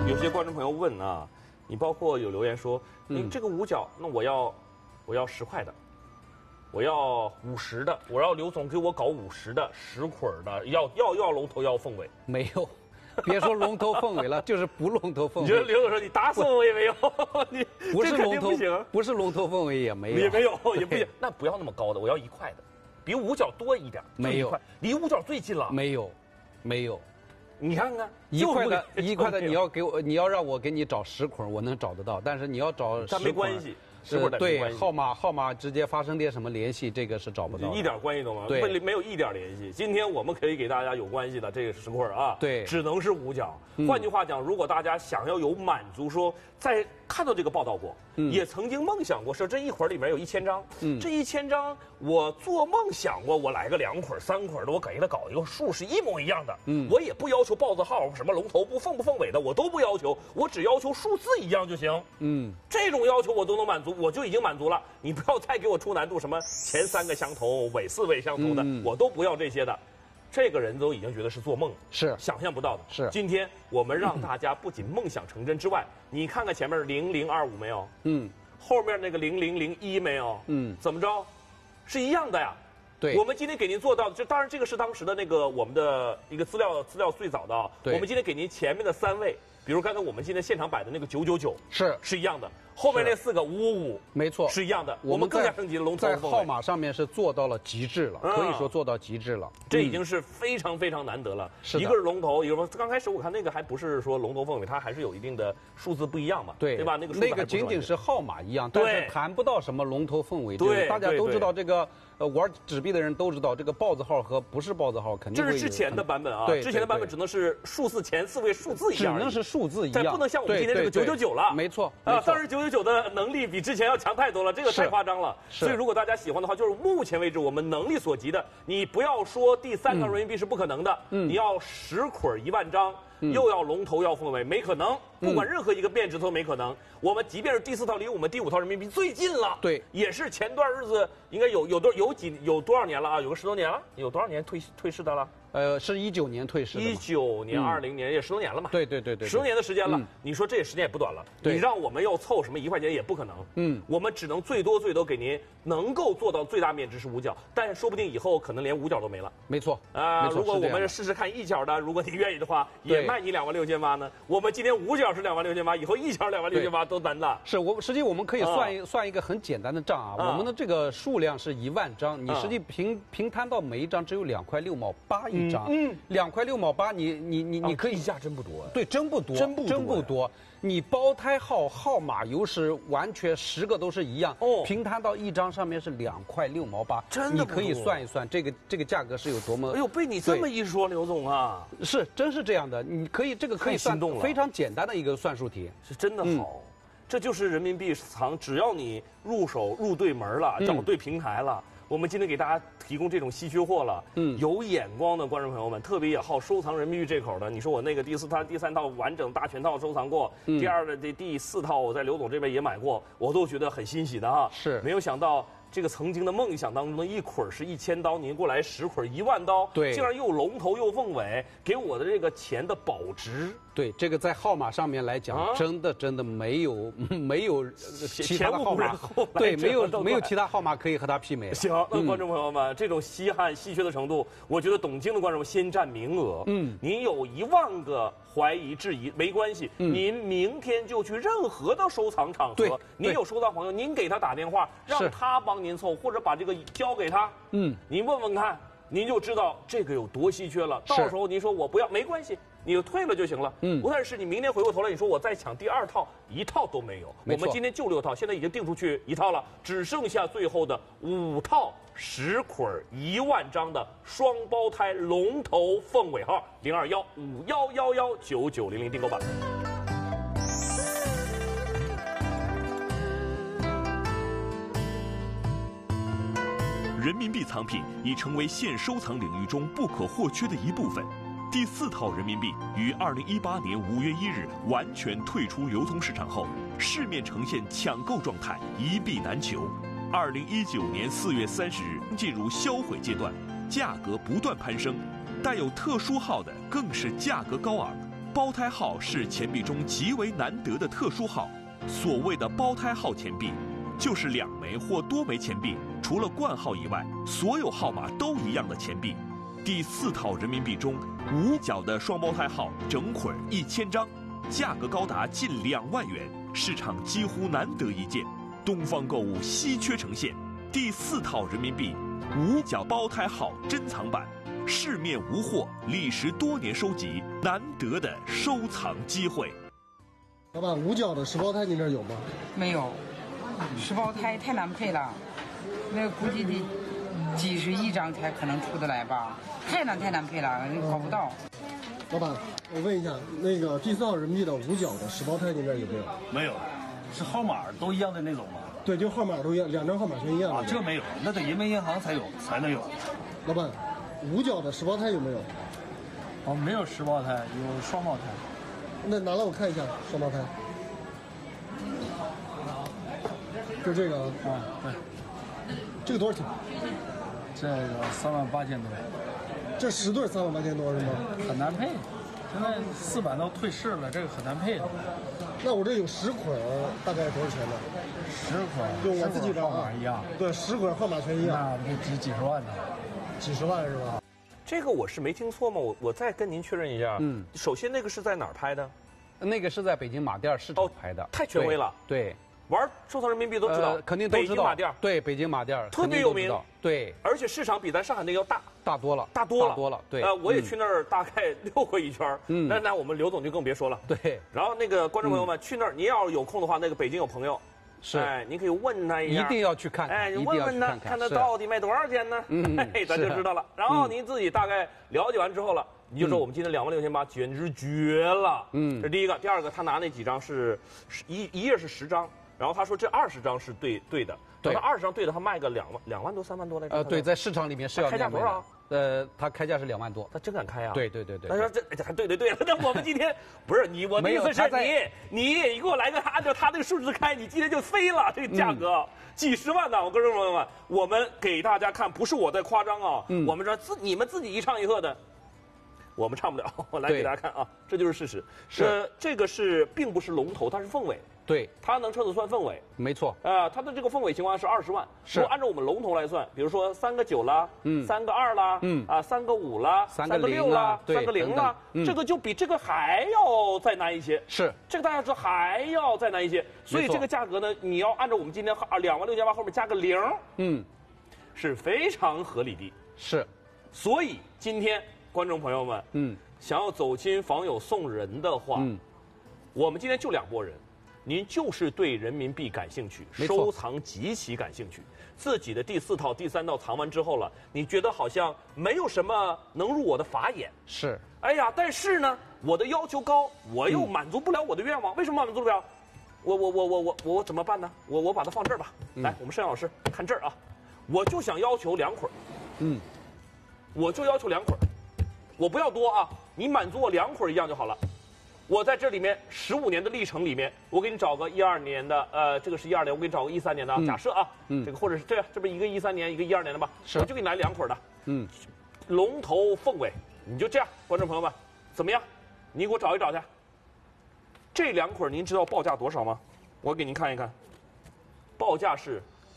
有些观众朋友问啊，你包括有留言说，你这个五角，那我要10块的，我要50的，我要刘总给我搞50的10捆的，要龙头要凤尾。 没有，别说龙头凤尾了，就是不龙头凤尾。 你觉得刘总说你打死我也没有，你不是龙头不行， 不是龙头凤尾也没有， 也没有也不行。那不要那么高的，我要1块的，比五角多一点。 没有， 离五角最近了。 没有，没有。 你看看 1块的，你要让我给你找10捆，我能找得到，但是你要找10捆， 没关系。 对，号码直接发生点什么联系，这个是找不到的， 一点关系都没有， 对， 没有一点联系。今天我们可以给大家有关系的这个10捆啊， 对， 只能是五角。换句话讲，如果大家想要有满足，说在看到这个报道过，也曾经梦想过，说这一捆里面有1000张，这1000张我做梦想过，我来个2捆、3捆的，我给他搞一个数是一模一样的，我也不要求豹子号什么龙头不凤尾的，我都不要求，我只要求数字一样就行。这种要求我都能满足。我就已经满足了，你不要再给我出难度，什么前3个相同，尾4位相同的，我都不要这些的。这个人都已经觉得是做梦了， 是想象不到的。 是今天我们让大家不仅梦想成真之外，你看看前面0025没有？后面那个0001没有？怎么着？是一样的呀。 对， 我们今天给您做到的，就当然这个是当时的那个我们的一个资料最早的啊。我们今天给您前面的3位，比如刚才我们今天现场摆的那个999，是一样的。后面那4个555， 没错， 是一样的。我们更加升级了龙头在号码上面是做到了极致了，可以说做到极致了。 这已经是非常非常难得了。一个是龙头，一个刚开始我看那个还不是说龙头凤尾，它还是有一定的数字不一样嘛，对吧？那个仅仅是号码一样，但是谈不到什么龙头凤尾。对，大家都知道这个玩纸币的人都知道，这个豹子号和不是豹子号肯定会有。 这是之前的版本啊，之前的版本只能是数字前4位数字一样， 只能是数字一样， 不能像我们今天这个999了。 没错啊，当时999的能力比之前要强太多了，这个太夸张了。所以如果大家喜欢的话，就是目前为止我们能力所及的，你不要说第3套人民币是不可能的，你要10捆1万张，又要龙头要凤尾，没可能。不管任何一个变值都没可能。我们即便是第4套离我们第5套人民币最近了， 对， 也是前段日子应该有多少年了啊？有个10多年了，有多少年退市的了？ 是19年退市的。 19年、20年也10多年了嘛。 对 ，10多年的时间了。你说这时间也不短了。你让我们要凑什么1块钱也不可能。我们只能最多给您能够做到最大面值是5角，但说不定以后可能连5角都没了。 没错啊，如果我们试试看1角的，如果你愿意的话，也卖你26800呢。我们今天5角是26800，以后1角26800都难的。 是实际我们可以算一个很简单的账啊，我们的这个数量是1万张，你实际平摊到每一张只有2块6毛8一张，2块6毛8，你可以价真不多， 对，真不多。你胞胎号码有时完全10个都是一样，平摊到一张上面是2块6毛8， 真的你可以算一算这个价格是有多么。 哎呦，被你这么一说，刘总啊， 真是这样的，你可以算非常简单的一个算术题， 是真的好。这就是人民币藏，只要你入对门了，找对平台了。我们今天给大家提供这种稀缺货了，有眼光的观众朋友们，特别也好收藏人民币这口的，你说我那个第3套完整大全套收藏过，第4套我在刘总这边也买过，我都觉得很欣喜的哈。 是， 没有想到这个曾经的梦想当中的1捆是1000刀，您过来10捆1万刀， 对， 竟然又龙头又凤尾，给我的这个钱的保值。 对，这个在号码上面来讲，真的没有其他的号码，对，没有其他号码可以和它媲美。 行，那观众朋友们，这种稀缺的程度，我觉得懂经的观众先占名额。您有1万个怀疑质疑没关系，您明天就去任何的收藏场合，您有收藏朋友，您给他打电话，让他帮您凑，或者把这个交给他。您问问看，您就知道这个有多稀缺了。到时候您说我不要，没关系。你就退了就行了。但是你明天回过头来，你说我再抢第2套，1套都没有。我们今天就6套，现在已经定出去1套了，只剩下最后的5套10捆1万张的双胞胎龙头凤尾号0215119990订购吧。 人民币藏品已成为现收藏领域中不可或缺的一部分。第4套人民币于2018年5月1日完全退出流通市场后，市面呈现抢购状态，一币难求。2019年4月30日进入销毁阶段，价格不断攀升，带有特殊号的更是价格高昂。 胞胎号是钱币中极为难得的特殊号。所谓的胞胎号钱币，就是2枚或多枚钱币，除了冠号以外，所有号码都一样的钱币。第4套人民币中5角的双胞胎号整捆1000张，价格高达近2万元，市场几乎难得一见。东方购物稀缺呈现第4套人民币5角胞胎号珍藏版，市面无货，历时多年收集，难得的收藏机会。 老板，5角的10胞胎您这儿有吗？ 没有，10胞胎太难配了，那估计得几十亿张才可能出得来吧，太难配了，搞不到。 老板，我问一下，那个第4套人民币的5角的10胞胎您这儿有没有？ 没有，是号码都一样的那种吗？ 对，就号码都一样，2张号码全一样的。 啊，这没有，那得人民银行才能有。 老板，5角的10胞胎有没有？ 哦，没有10胞胎，有双胞胎。 那拿来我看一下双胞胎。就这个啊。 啊，对。 这个多少钱？ 这个38000多。 这10对38000多是吗？ 很难配，现在4版都退市了，这个很难配的。 那我这有10捆，大概多少钱呢 ？10捆， 就我自己的号码一样。 对，10捆号码全一样。 那就值几十万呢？ 几十万是吧？ 这个我是没听错吗？我再跟您确认一下。首先那个是在哪儿拍的？ 那个是在北京马甸市场拍的。 太权威了。 对。 玩收藏人民币都知道， 肯定都知道。 北京马甸， 对，北京马甸特别有名。 对， 而且市场比咱上海那个要大多了， 大多了。 对， 我也去那儿大概溜过一圈。那我们刘总就更别说了。 对。 然后那个观众朋友们去那儿，您要是有空的话，那个北京有朋友， 是， 哎，您可以问他一下， 一定要去看看， 哎，你问问他，看他到底卖多少钱呢？嘿，咱就知道了。然后您自己大概了解完之后了。你就说我们今天26800简直绝了，这是第一个。第二个，他拿那几张是一页是10张，然后他说这20张是对的，他20张对的，他卖个2万多3万多来着。 对，在市场里面是要开价多少？ 他开价是2万多， 他真敢开啊！ 对。 他说这还对了，那我们今天不是你，我的意思是你给我来个按照他那个数字开，你今天就飞了，这个价格几十万呢！我观众朋友们，我们给大家看，不是我在夸张啊，我们说你们自己一唱一和的。我们唱不了，我来给大家看啊，这就是事实。这个并不是龙头，它是凤尾。 对， 它能称得算凤尾。 没错。 它的这个凤尾情况是20万。如果按照我们龙头来算，比如说3个9啦，3个2啦，3个5啦，3个6啦，3个0啦，这个就比这个还要再难一些。 是。 这个大家知道还要再难一些，所以这个价格呢，你要按照我们今天26800后面加个0，是非常合理的。 是。 所以今天。观众朋友们，想要走亲访友送人的话，我们今天就2拨人，您就是对人民币感兴趣，收藏极其感兴趣，自己的第4套、第3套藏完之后了，你觉得好像没有什么能入我的法眼， 是， 哎呀，但是呢，我的要求高，我又满足不了我的愿望，为什么满足不了？我怎么办呢？我把它放这儿吧，来，我们摄像老师看这儿啊，我就想要求2捆，我就要求2捆。我不要多啊，你满足我2捆一样就好了。我在这里面15年的历程里面，我给你找个12年的，这个是12年，我给你找个13年的啊。假设啊，这个或者是这不一个13年，一个12年的吧？ 是， 我就给你来2捆的。龙头凤尾，你就这样，观众朋友们，怎么样？你给我找一找去。这2捆您知道报价多少吗？我给您看一看，报价是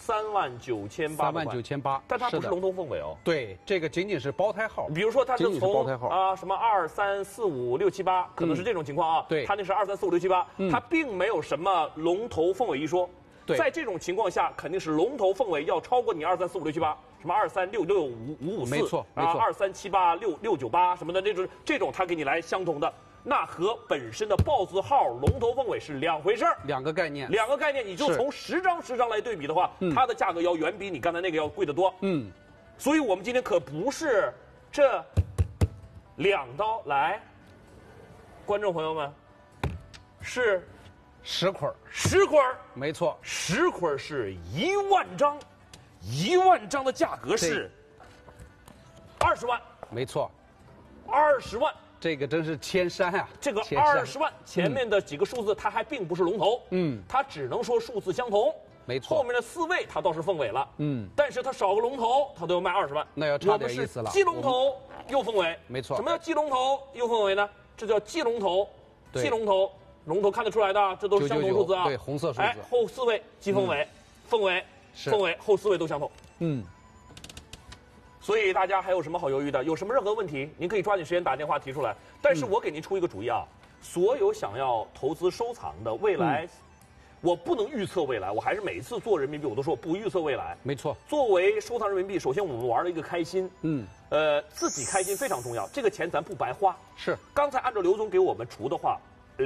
39800。 39800， 但它不是龙头凤尾哦。 对，这个仅仅是胞胎号。 比如说它是从什么2、3、4、5、6、7、8，可能是这种情况啊。 对， 它那是2、3、4、5、6、7、8，它并没有什么龙头凤尾一说。 对， 在这种情况下，肯定是龙头凤尾要超过你2、3、4、5、6、7、8，什么2、3、6、6、5、5、4， 没错 ，2、3、7、8、6、9、8什么的，这种它给你来相同的。那和本身的豹字号龙头凤尾是2回事儿 ，2个概念 ，2个概念，你就从10张来对比的话，它的价格要远比你刚才那个要贵得多。所以我们今天可不是这2刀来，观众朋友们，是 10捆 ，10捆， 没错 ，10捆是1万张，1万张的价格是20万， 没错 ，20万。 这个真是千山啊！ 这个20万前面的几个数字，它还并不是龙头，它只能说数字相同， 没错。 后面的4位它倒是凤尾了，但是它少个龙头，它都要卖20万， 那要差点意思了。 既龙头又凤尾， 没错。 什么叫既龙头又凤尾呢？ 这叫鸡龙头， 对鸡龙头，龙头看得出来的，这都是相同数字啊。 对，红色数字。 哎，后4位鸡凤尾，凤尾，凤尾，后4位都相同。 嗯。 所以大家还有什么好犹豫的？有什么任何问题，您可以抓紧时间打电话提出来。但是我给您出一个主意啊，所有想要投资收藏的，未来，我不能预测未来，我还是每一次做人民币，我都说不预测未来。 没错。 作为收藏人民币，首先我们玩了一个开心，自己开心非常重要，这个钱咱不白花。 是。 刚才按照刘总给我们除的话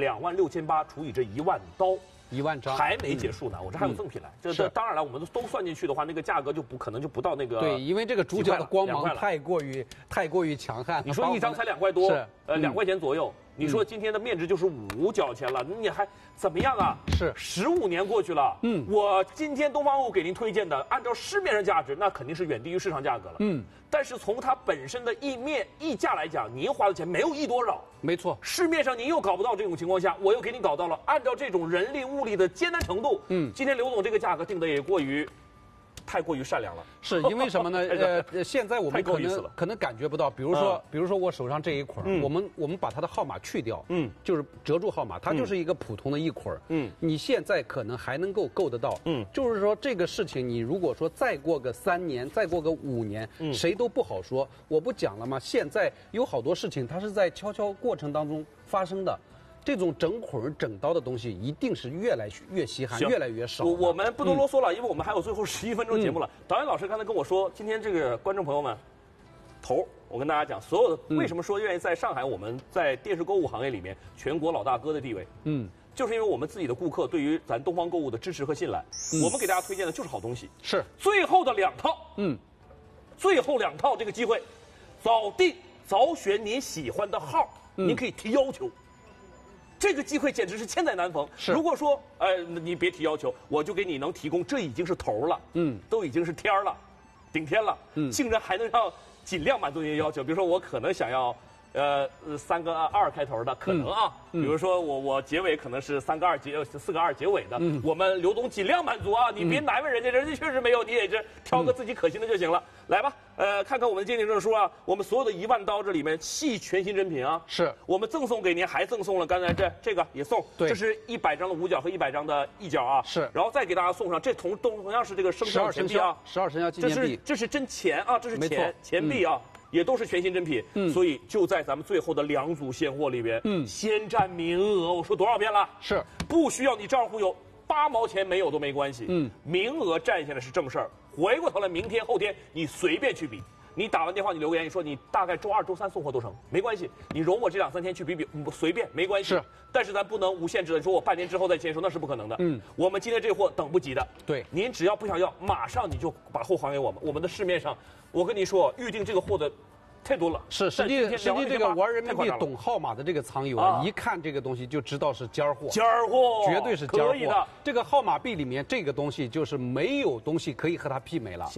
，26800除以这1万刀。 1万张还没结束呢，我这还有赠品来。这当然了，我们都算进去的话，那个价格就可能不到那个。 对，因为这个主角的光芒太过于强悍。 你说一张才2块多， 是 2块钱左右。你说今天的面值就是5角钱了，你还怎么样啊？ 是 15年过去了，我今天东方购物给您推荐的，按照市面上价值，那肯定是远低于市场价格了。但是从它本身的溢价来讲，您花的钱没有溢多少。 没错， 市面上您又搞不到这种情况下，我又给你搞到了。按照这种人力物力的艰难程度，今天刘总这个价格定的也太过于善良了。 是因为什么呢？现在我们可能感觉不到，比如说我手上这一捆，我们把它的号码去掉，就是折住号码，它就是一个普通的一捆，你现在可能还能够得到，就是说这个事情，你如果说再过个3年，再过个5年，谁都不好说。我不讲了吗？现在有好多事情，它是在悄悄过程当中发生的。这种整捆整刀的东西一定是越来越稀罕，越来越少。 我们不多啰嗦了，因为我们还有最后11分钟节目了。导演老师刚才跟我说，今天这个观众朋友们，我跟大家讲，所有的为什么说愿意在上海，我们在电视购物行业里面全国老大哥的地位，就是因为我们自己的顾客对于咱东方购物的支持和信赖，我们给大家推荐的就是好东西。 是最后的2套，最后2套这个机会，早选您喜欢的号，您可以提要求。这个机会简直是千载难逢。如果说，你别提要求，我就给你能提供，这已经是头了，都已经是天了，顶天了，竟然还能让尽量满足您的要求。比如说，我可能想要，3个2开头的，可能啊，比如说我结尾可能是4个2结尾的，我们刘总尽量满足啊，你别难为人家，人家确实没有，你也是挑个自己可心的就行了。来吧，看看我们的鉴定证书啊，我们所有的1万刀这里面系全新真品啊， 是我们赠送给您，还赠送了刚才这个也送， 对， 这是100张的5角和100张的1角啊，是，然后再给大家送上这同样是这个生肖钱币啊 ，12生肖纪念币， 这是真钱啊，这是钱币啊。也都是全新真品，所以就在咱们最后的2组现货里边，先占名额。我说多少遍了？是不需要你账户有8毛钱没有都没关系，名额占下来是正事儿。回过头来，明天后天你随便去比。你打完电话，你留言，你说你大概周2、周3送货都成，没关系。你容我这2、3天去比，随便没关系。是，但是咱不能无限制的说，我半年之后再签收，那是不可能的。我们今天这货等不及的。对，您只要不想要，马上你就把货还给我们。我们的市面上，我跟你说，预定这个货的太多了。是，实际这个玩人民币懂号码的这个藏友啊，一看这个东西就知道是尖货。尖货，绝对是尖货。可以的。这个号码币里面这个东西就是没有东西可以和它媲美了。